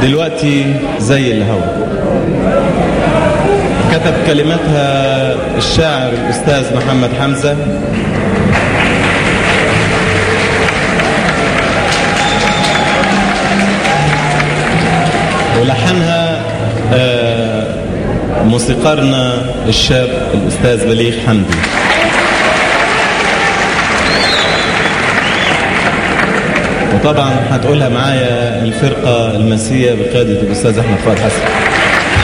دلوقتي زي الهوا. كتب كلماتها الشاعر الأستاذ محمد حمزة، ولحنها موسيقارنا الشاب الأستاذ بليغ حمدي. وطبعا هتقولها معايا الفرقة المسية بقيادة الأستاذ أحمد فؤاد حسن.